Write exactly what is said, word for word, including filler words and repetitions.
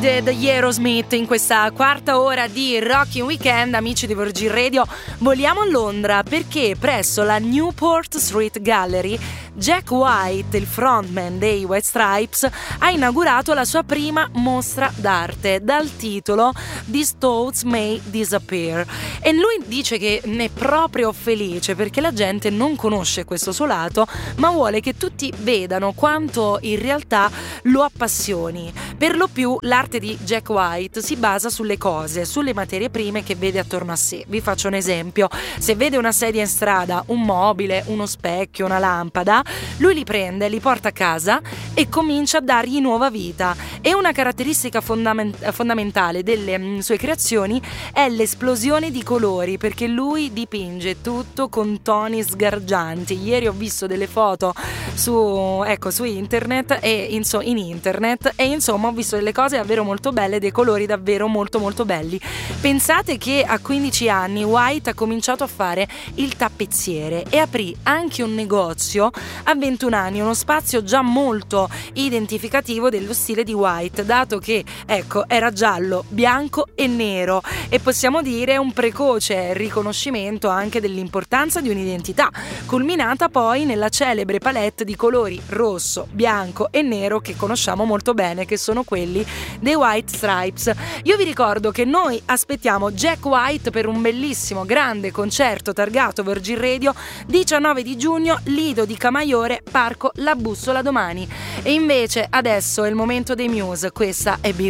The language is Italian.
Faded, Aerosmith in questa quarta ora di Rockin' Weekend. Amici di Virgin Radio, voliamo a Londra perché presso la Newport Street Gallery Jack White, il frontman dei White Stripes, ha inaugurato la sua prima mostra d'arte dal titolo These Thoughts May Disappear, e lui dice che ne è proprio felice perché la gente non conosce questo suo lato, ma vuole che tutti vedano quanto in realtà lo appassioni. Per lo più l'arte di Jack White si basa sulle cose, sulle materie prime che vede attorno a sé. Vi faccio un esempio: se vede una sedia in strada, un mobile, uno specchio, una lampada, lui li prende, li porta a casa e comincia a dargli nuova vita. E una caratteristica fondament- fondamentale delle mh, sue creazioni è l'esplosione di colori, perché lui dipinge tutto con toni sgargianti. Ieri ho visto delle foto su, ecco, su internet e inso- in internet e insomma ho visto delle cose davvero molto belle, dei colori davvero molto molto belli. Pensate che a quindici anni White ha cominciato a fare il tappezziere e aprì anche un negozio a ventuno anni, uno spazio già molto identificativo dello stile di White, dato che, ecco, era giallo, bianco e nero, e possiamo dire un precoce riconoscimento anche dell'importanza di un'identità, culminata poi nella celebre palette di colori rosso, bianco e nero che conosciamo molto bene, che sono quelli dei White Stripes. Io vi ricordo che noi aspettiamo Jack White per un bellissimo grande concerto targato Virgin Radio diciannove di giugno, Lido di Camaiore, Parco La Bussola Domani. E invece adesso è il momento dei Muse, questa è Be